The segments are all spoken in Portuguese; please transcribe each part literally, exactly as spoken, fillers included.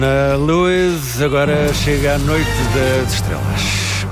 Na Luz, agora chega a Noite das Estrelas.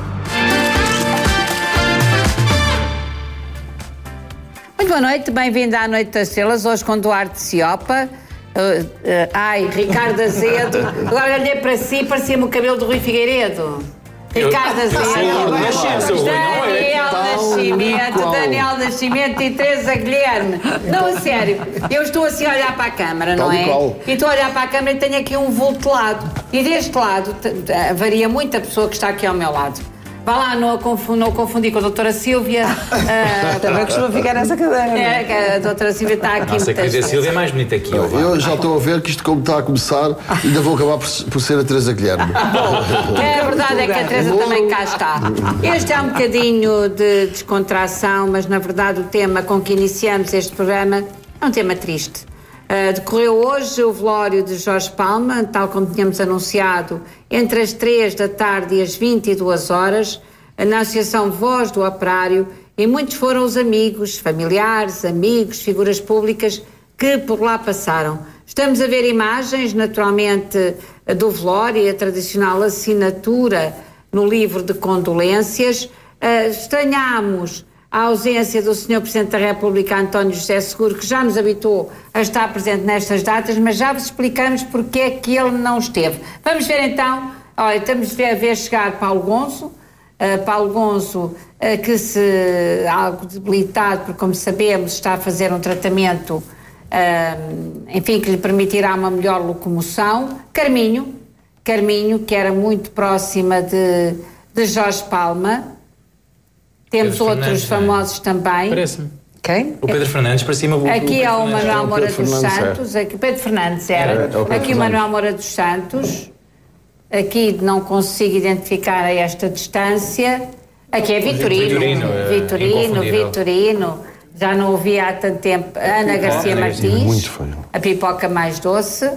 Muito boa noite, bem-vindo à Noite das Estrelas, hoje com Duarte Ciopa. Uh, uh, ai, Ricardo Azedo. Agora olhei para si, parecia-me o cabelo do Rui Figueiredo. Ricardo Azedo, Daniel Nascimento, Daniel Nascimento e Teresa Guilherme. Não, a sério, eu estou assim a olhar para a câmara, não é? E estou a olhar para a câmara e tenho aqui um vulto de lado. E deste lado, varia muito a pessoa que está aqui ao meu lado. Vá lá, não, confundi, não confundi com a doutora Sílvia. Uh, Também costuma ficar nessa cadeira. É, que a doutora Sílvia está aqui. Nossa, quer dizer, a Sílvia é mais bonita que eu. Eu já estou a ver que isto, como está a começar, ainda vou acabar por, por ser a Teresa Guilherme. É, a verdade é que a Teresa também cá está. Este é um bocadinho de descontração, mas na verdade o tema com que iniciamos este programa é um tema triste. Uh, decorreu hoje o velório de Jorge Palma, tal como tínhamos anunciado, entre as três da tarde e as vinte e duas horas, na Associação Voz do Operário, e muitos foram os amigos, familiares, amigos, figuras públicas que por lá passaram. Estamos a ver imagens, naturalmente, do velório e a tradicional assinatura no livro de condolências. Uh, estranhámos a ausência do senhor Presidente da República, António José Seguro, que já nos habituou a estar presente nestas datas, mas já vos explicamos porque é que ele não esteve. Vamos ver então, olha, estamos a ver chegar Paulo Gonço, uh, Paulo Gonço, uh, que se, algo debilitado, porque como sabemos está a fazer um tratamento, uh, enfim, que lhe permitirá uma melhor locomoção. Carminho, Carminho, que era muito próxima de, de Jorge Palma. Temos Pedro outros Fernandes, famosos também. Parece-me. Quem? O Pedro Fernandes, parecia-me o Aqui é o Manuel Moura dos Fernandes, Santos. Aqui, Pedro Fernandes era. É, é o Pedro Aqui o Fernandes. Manuel Moura dos Santos. Aqui não consigo identificar a esta distância. Aqui é Vitorino. Vitorino, é Vitorino, inconfundível. Vitorino. Já não ouvi há tanto tempo. Ana Garcia Ana Garcia, Martins. muito feio. A pipoca mais doce.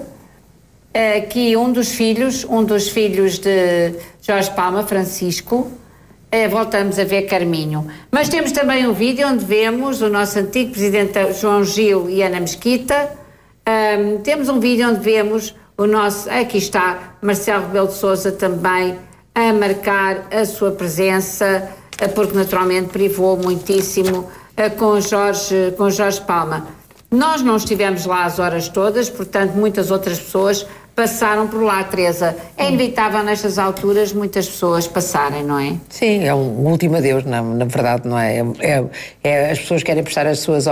Aqui um dos filhos, um dos filhos de Jorge Palma, Francisco. É, voltamos a ver Carminho. Mas temos também um vídeo onde vemos o nosso antigo presidente João Gil e Ana Mesquita. Um, temos um vídeo onde vemos o nosso, aqui está, Marcelo Rebelo de Sousa também a marcar a sua presença, porque naturalmente privou muitíssimo com Jorge, com Jorge Palma. Nós não estivemos lá as horas todas, portanto muitas outras pessoas passaram por lá, Teresa. É inevitável nestas alturas muitas pessoas passarem, não é? Sim, é um último adeus, na, na verdade, não é? É, é? É as pessoas querem prestar as suas